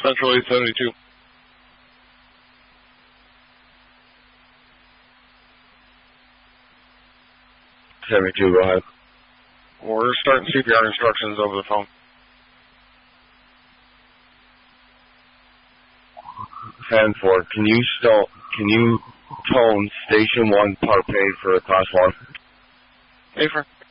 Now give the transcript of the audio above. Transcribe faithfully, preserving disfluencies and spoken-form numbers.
Central eight seventy-two. seventy-two, go ahead. We're starting C P R instructions over the phone. ten four, can you still, can you tone station one par paid for a class one? Affirm.